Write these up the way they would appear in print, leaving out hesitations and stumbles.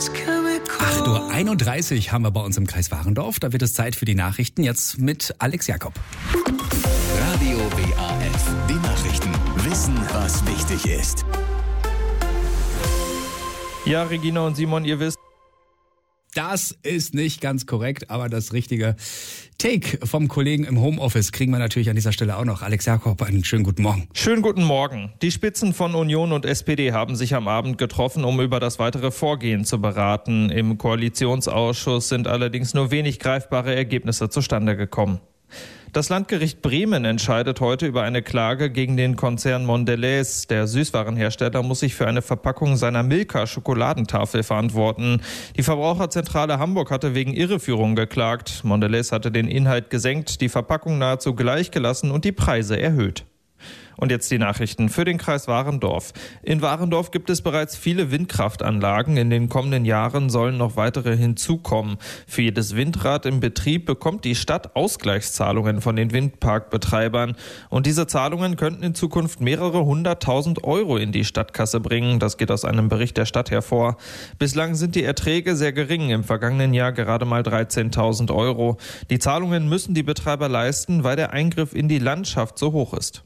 8:31 Uhr haben wir bei uns im Kreis Warendorf. Da wird es Zeit für die Nachrichten. Jetzt mit Alex Jakob. Radio WAF. Die Nachrichten. Wissen, was wichtig ist. Ja, Regina und Simon, ihr wisst. Das ist nicht ganz korrekt, aber das richtige Take vom Kollegen im Homeoffice kriegen wir natürlich an dieser Stelle auch noch. Alex Jakob, einen schönen guten Morgen. Schönen guten Morgen. Die Spitzen von Union und SPD haben sich am Abend getroffen, um über das weitere Vorgehen zu beraten. Im Koalitionsausschuss sind allerdings nur wenig greifbare Ergebnisse zustande gekommen. Das Landgericht Bremen entscheidet heute über eine Klage gegen den Konzern Mondelez. Der Süßwarenhersteller muss sich für eine Verpackung seiner Milka-Schokoladentafel verantworten. Die Verbraucherzentrale Hamburg hatte wegen Irreführung geklagt. Mondelez hatte den Inhalt gesenkt, die Verpackung nahezu gleich gelassen und die Preise erhöht. Und jetzt die Nachrichten für den Kreis Warendorf. In Warendorf gibt es bereits viele Windkraftanlagen. In den kommenden Jahren sollen noch weitere hinzukommen. Für jedes Windrad im Betrieb bekommt die Stadt Ausgleichszahlungen von den Windparkbetreibern. Und diese Zahlungen könnten in Zukunft mehrere 100.000 Euro in die Stadtkasse bringen. Das geht aus einem Bericht der Stadt hervor. Bislang sind die Erträge sehr gering. Im vergangenen Jahr gerade mal 13.000 Euro. Die Zahlungen müssen die Betreiber leisten, weil der Eingriff in die Landschaft so hoch ist.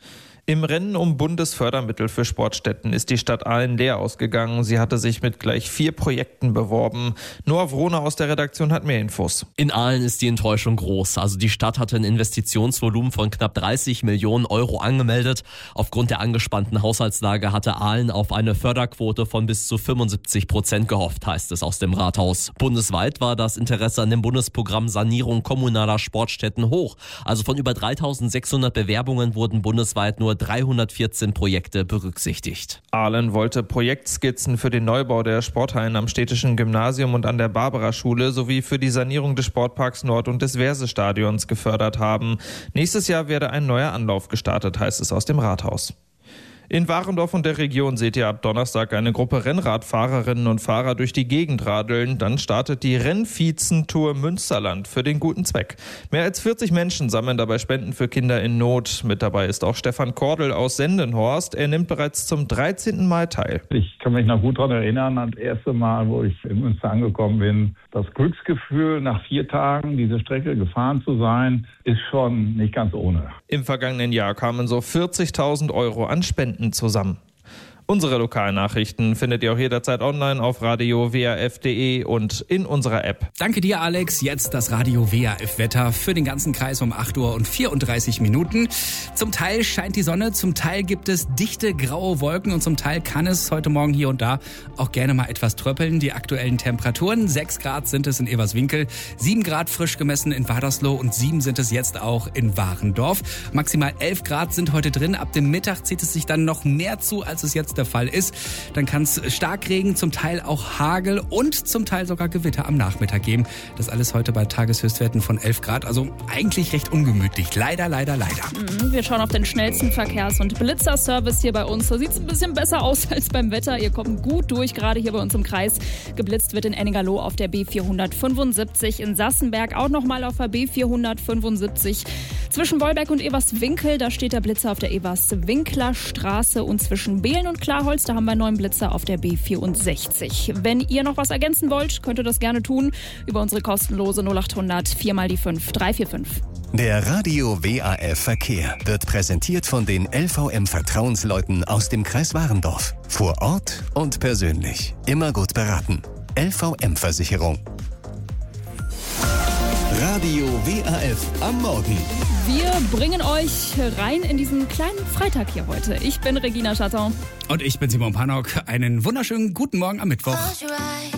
Im Rennen um Bundesfördermittel für Sportstätten ist die Stadt Aalen leer ausgegangen. Sie hatte sich mit gleich 4 Projekten beworben. Noah Wrone aus der Redaktion hat mehr Infos. In Aalen ist die Enttäuschung groß. Also die Stadt hatte ein Investitionsvolumen von knapp 30 Millionen Euro angemeldet. Aufgrund der angespannten Haushaltslage hatte Aalen auf eine Förderquote von bis zu 75% gehofft, heißt es aus dem Rathaus. Bundesweit war das Interesse an dem Bundesprogramm Sanierung kommunaler Sportstätten hoch. Also von über 3.600 Bewerbungen wurden bundesweit nur 314 Projekte berücksichtigt. Aalen wollte Projektskizzen für den Neubau der Sporthallen am Städtischen Gymnasium und an der Barbara-Schule sowie für die Sanierung des Sportparks Nord und des Wersestadions gefördert haben. Nächstes Jahr werde ein neuer Anlauf gestartet, heißt es aus dem Rathaus. In Warendorf und der Region seht ihr ab Donnerstag eine Gruppe Rennradfahrerinnen und Fahrer durch die Gegend radeln. Dann startet die Rennvizen-Tour Münsterland für den guten Zweck. Mehr als 40 Menschen sammeln dabei Spenden für Kinder in Not. Mit dabei ist auch Stefan Kordel aus Sendenhorst. Er nimmt bereits zum 13. Mal teil. Ich kann mich noch gut daran erinnern, an das erste Mal, wo ich in Münster angekommen bin. Das Glücksgefühl, nach 4 Tagen diese Strecke gefahren zu sein, ist schon nicht ganz ohne. Im vergangenen Jahr kamen so 40.000 Euro an Spenden zusammen. Unsere Lokalnachrichten findet ihr auch jederzeit online auf radio-waf.de und in unserer App. Danke dir, Alex. Jetzt das Radio WAF-Wetter für den ganzen Kreis um 8:34 Uhr. Zum Teil scheint die Sonne, zum Teil gibt es dichte graue Wolken und zum Teil kann es heute Morgen hier und da auch gerne mal etwas tröppeln. Die aktuellen Temperaturen: 6 Grad sind es in Everswinkel, 7 Grad frisch gemessen in Wadersloh und 7 sind es jetzt auch in Warendorf. Maximal 11 Grad sind heute drin. Ab dem Mittag zieht es sich dann noch mehr zu, als es jetzt der Fall ist. Dann kann es Starkregen, zum Teil auch Hagel und zum Teil sogar Gewitter am Nachmittag geben. Das alles heute bei Tageshöchstwerten von 11 Grad. Also eigentlich recht ungemütlich. Leider. Wir schauen auf den schnellsten Verkehrs- und Blitzerservice hier bei uns. Da sieht es ein bisschen besser aus als beim Wetter. Ihr kommt gut durch, gerade hier bei uns im Kreis. Geblitzt wird in Ennigerloh auf der B475. In Sassenberg auch nochmal auf der B475. Zwischen Wolberg und Everswinkel, da steht der Blitzer auf der Everswinkler Straße und zwischen Behlen und Klarholz, da haben wir einen neuen Blitzer auf der B64. Wenn ihr noch was ergänzen wollt, könnt ihr das gerne tun über unsere kostenlose 0800 4x5 345. Der Radio WAF Verkehr wird präsentiert von den LVM Vertrauensleuten aus dem Kreis Warendorf. Vor Ort und persönlich. Immer gut beraten. LVM Versicherung. Radio WAF am Morgen. Wir bringen euch rein in diesen kleinen Freitag hier heute. Ich bin Regina Chatton. Und ich bin Simon Panok. Einen wunderschönen guten Morgen am Mittwoch.